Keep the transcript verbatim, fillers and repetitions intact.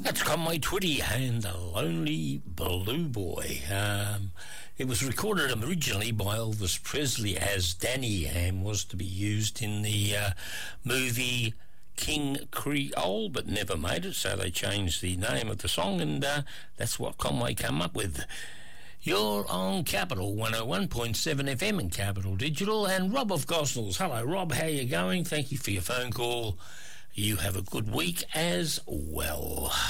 That's Conway Twitty and the Lonely Blue Boy. Um, it was recorded originally by Elvis Presley as Danny and was to be used in the uh, movie King Creole, but never made it, so they changed the name of the song, and uh, that's what Conway came up with. You're on Capital one oh one point seven F M and Capital Digital, and Rob of Gosnells. Hello, Rob. How you going? Thank you for your phone call. You have a good week as well.